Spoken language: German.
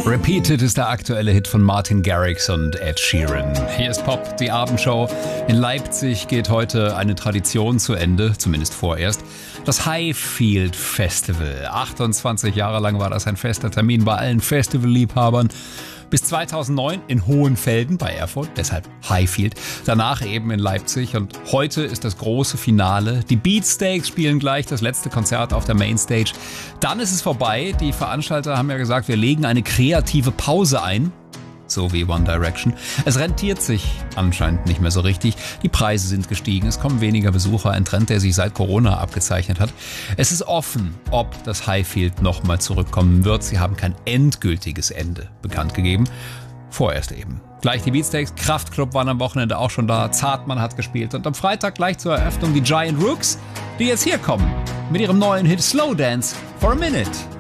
Repeated ist der aktuelle Hit von Martin Garrix und Ed Sheeran. Hier ist Pop, die Abendshow. In Leipzig geht heute eine Tradition zu Ende, zumindest vorerst. Das Highfield Festival. 28 Jahre lang war das ein fester Termin bei allen Festivalliebhabern. Bis 2009 in Hohenfelden bei Erfurt, deshalb Highfield. Danach eben in Leipzig und heute ist das große Finale. Die Beatsteaks spielen gleich das letzte Konzert auf der Mainstage. Dann ist es vorbei. Die Veranstalter haben ja gesagt, wir legen eine kreative Pause ein. So wie One Direction. Es rentiert sich anscheinend nicht mehr so richtig. Die Preise sind gestiegen, es kommen weniger Besucher, ein Trend, der sich seit Corona abgezeichnet hat. Es ist offen, ob das Highfield nochmal zurückkommen wird. Sie haben kein endgültiges Ende bekannt gegeben. Vorerst eben. Gleich die Beatsteaks, Kraftklub waren am Wochenende auch schon da, Zartmann hat gespielt und am Freitag gleich zur Eröffnung die Giant Rooks, die jetzt hier kommen mit ihrem neuen Hit Slow Dance for a Minute.